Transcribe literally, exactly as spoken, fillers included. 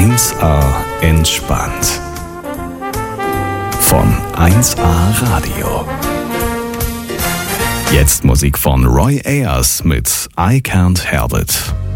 eins A entspannt. Von eins A Radio. Jetzt Musik von Roy Ayers mit I Can't Help It.